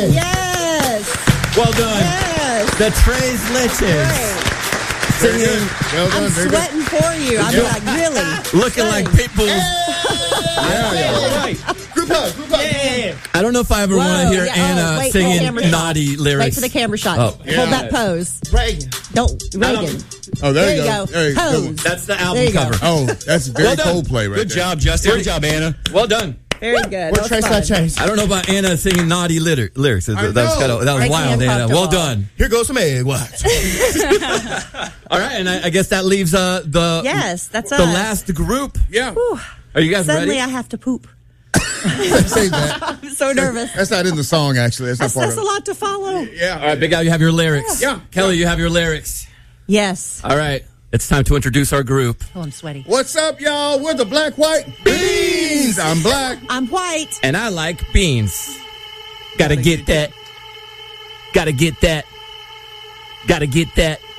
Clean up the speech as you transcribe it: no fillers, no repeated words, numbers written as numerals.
Yes. Well done. Yes. The Tres Leches. Great. Singing, Well done, I'm very good. sweating for you. I'm like, really? looking like Pitbull. Group hug. I don't know if I ever want to hear Anna wait, singing camera shot. naughty lyrics. Wait for the camera shot. Oh. Hold that pose. Reagan. Reagan. Oh, there you go. There you go. Pose. That's the There album you go. cover. Oh, that's very Well done. Coldplay right Good there. job, Justin. Good job, Anna. Well done. Very good. What Trace I changed? I don't know about Anna singing naughty lyrics. That was know. wild, Anna. Well uncomfortable. done. Here goes some egg whites. All right, and I guess that leaves the Yes, that's the us. last group. Yeah. Are you guys Suddenly ready? I have to poop. Say that. I'm so nervous. That's not in the song, actually. That's not part That's of a it. lot to follow. Yeah. All right, Big Al, you have your lyrics. Yeah. Kelly, you have your lyrics. Yes. All right, it's time to introduce our group. Oh, I'm sweaty. What's up, y'all? We're the Black White Beans. I'm black. I'm white. And I like beans. Gotta get that. Gotta get that. Gotta get that.